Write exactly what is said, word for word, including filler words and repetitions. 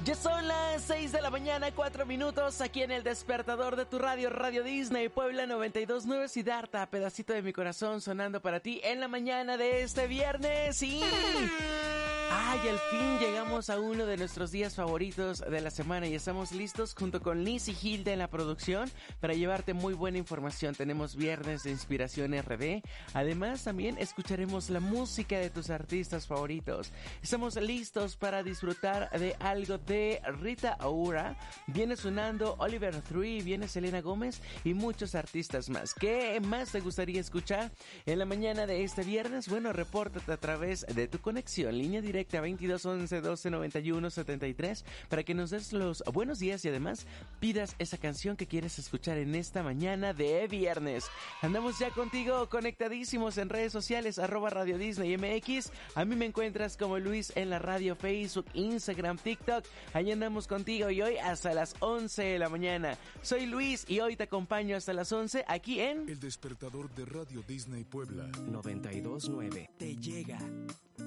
Ya son las seis de la mañana, cuatro minutos, aquí en el despertador de tu radio, Radio Disney, Puebla noventa y dos punto nueve, Siddhartha, pedacito de mi corazón sonando para ti en la mañana de este viernes. ¡Sí! ¡Ay, al fin llegamos a uno de nuestros días favoritos de la semana y estamos listos junto con Liz y Hilda en la producción para llevarte muy buena información! Tenemos Viernes de Inspiración R D, además también escucharemos la música de tus artistas favoritos. Estamos listos para disfrutar de algo de Rita Ora, viene sonando Oliver Tree, viene Selena Gómez y muchos artistas más. ¿Qué más te gustaría escuchar en la mañana de este viernes? Bueno, repórtate a través de tu conexión, línea directa veintidós once doce noventa y uno setenta y tres para que nos des los buenos días y además pidas esa canción que quieres escuchar en esta mañana de viernes. Andamos ya contigo conectadísimos en redes sociales, arroba Radio Disney M X. A mí me encuentras como Luis en la radio, Facebook, Instagram, TikTok. Allí andamos contigo y hoy hasta las once de la mañana. Soy Luis y hoy te acompaño hasta las once aquí en El Despertador de Radio Disney Puebla noventa y dos punto nueve. Te llega.